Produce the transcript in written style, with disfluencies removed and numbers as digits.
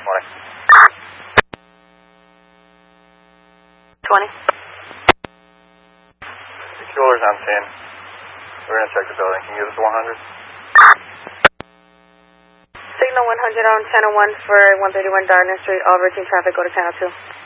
20. The killer's on 10. We're going to check the building. Can you give us a 100? Signal 100 on channel 1 for 131 Darden Street. All routine traffic, go to channel 2.